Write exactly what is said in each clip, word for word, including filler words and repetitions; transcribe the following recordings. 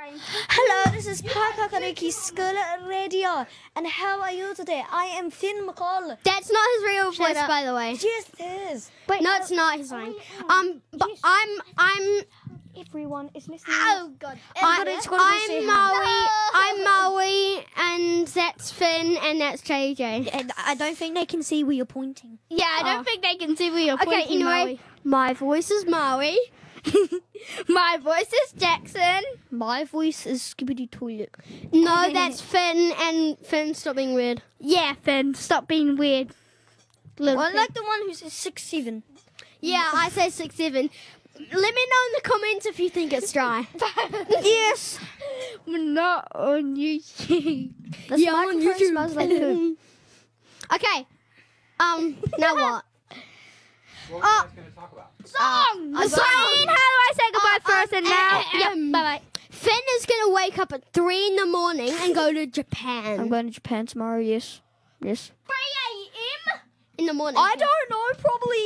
Hello, this is Pakakariki School Radio, and how are you today? I am Finn McCall. That's not his real Shut voice, up. by the way. Yes, it is. Wait, no, it's not his name. Um, but I'm, I'm, Everyone is listening. oh god, Everybody's gonna go say I'm hi. Maui, I'm Maui, and that's Finn, and that's J J. And I don't think they can see where you're pointing. Yeah, I don't Oh. think they can see where you're Okay, pointing, anyway. Maui. My voice is Maui. My voice is Jackson. My voice is Skibidi Toilet. No, that's Finn, and Finn, stop being weird. Yeah, Finn, stop being weird. Little Well, I Finn. like the one who says six seven. Yeah, I say six seven. Let me know in the comments if you think it's dry. Yes. We're not on YouTube. This Yeah, on microphone YouTube. smells like poo. Okay. Um. Now what? What were you guys going to talk about? Song. I The song. got- How do I say goodbye Uh, first and um, now? uh, Yeah. um, Bye bye. Finn is gonna wake up at three in the morning and go to Japan. I'm going to Japan tomorrow, yes. Yes. three a.m. in the morning. I don't know, probably,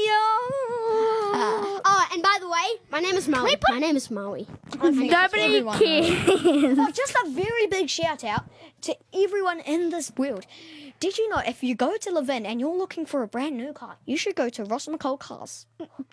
uh... Oh, and by the way, my name is Maui. My name is Maui. Nobody cares. Oh, just a very big shout out to everyone in this world. Did you know if you go to Levin and you're looking for a brand new car, you should go to Ross McCall Cars.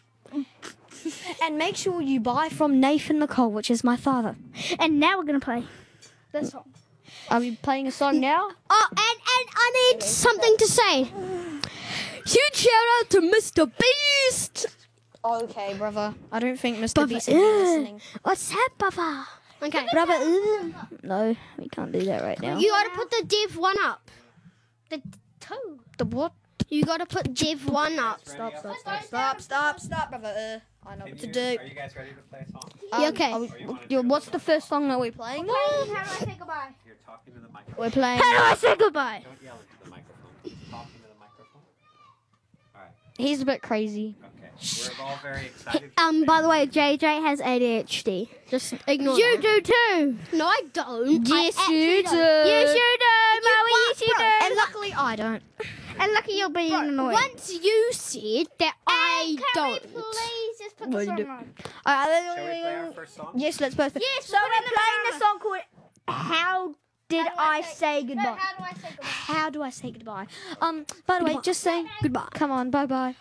And make sure you buy from Nathan McCall, which is my father. And now we're gonna play this song. Are we playing a song now? Oh, and and I need something to say. Huge shout out to Mister Beast. Okay, brother. I don't think Mister Beast is uh, listening. What's that, brother? Okay. Brother, uh, no, we can't do that right now. You gotta put the div one up. The two. The what? You gotta put div one up. Stop, stop, stop, stop, stop, stop, brother. Uh, I know Can what to you- do. Are you guys ready to play a song? Yeah, okay. are we- yeah, what's the first song that we're playing? How do I say goodbye? You're talking to the microphone. We're playing. How do I say goodbye? Don't yell into the microphone. Just talking to the microphone. All right. He's a bit crazy. Okay. We're all very excited. Um, by the way, J J has A D H D. Just ignore You do too. No, I don't. Yes, I you actually do. don't. Yes, you do, Maui. Yes, you do. And luckily, I don't. And lucky you're being annoying. Once you said that I don't. Please just put What do you do? on. Uh, Shall we play our first song? yes, let's both. Yes, so we're we're putting the playing the banana. song called "How Did How do I I say- Say No, Goodbye." how do I say goodbye? How do I say goodbye? Um, by the way, Goodbye. just say Goodbye. Come on, bye bye.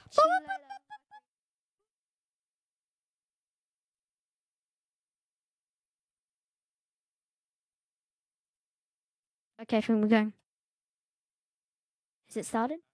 Okay, from we're going. Has it started?